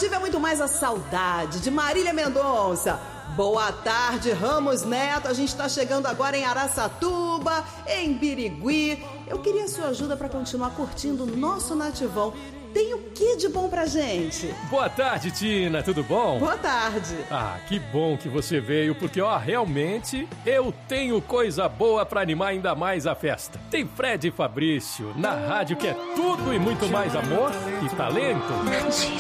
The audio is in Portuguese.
Nativa é muito mais a saudade de Marília Mendonça. Boa tarde, Ramos Neto. A gente está chegando agora em Araçatuba, em Birigui. Eu queria a sua ajuda para continuar curtindo o nosso Nativão. Tem o que de bom pra gente? Boa tarde, Tina, tudo bom? Boa tarde. Ah, que bom que você veio, porque realmente eu tenho coisa boa pra animar ainda mais a festa. Tem Fred e Fabrício na rádio, que é tudo e muito mais amor e talento.